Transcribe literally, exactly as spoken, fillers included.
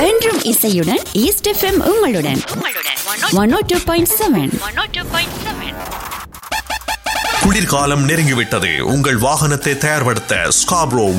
என்றும் இசையுடன் east FM உங்களுடன் ஒன் ஓ டூ பாயிண்ட் செவன். குளிர்காலம் நெருங்கிவிட்டது. உங்கள் வாகனத்தை தயார்படுத்த ஸ்காப்ரோ